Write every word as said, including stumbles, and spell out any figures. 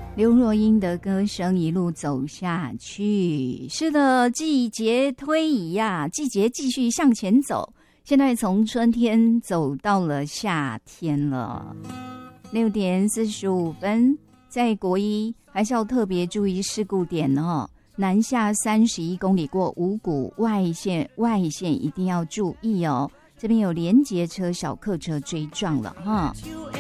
刘若英的歌声一路走下去。是的，季节推移呀、啊，季节继续向前走。现在从春天走到了夏天了。六点四十五分，在国一还是要特别注意事故点哦。南下三十一公里过五股外线，外线一定要注意哦。这边有连结车、小客车追撞了哈。